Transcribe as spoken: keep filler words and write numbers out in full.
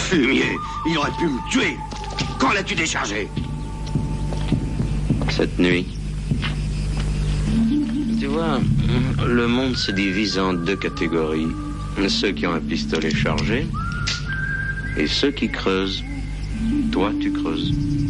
Fumier, il aurait pu me tuer. Quand l'as-tu déchargé? Cette nuit. Tu vois, le monde se divise en deux catégories. Ceux qui ont un pistolet chargé et ceux qui creusent. Toi, tu creuses.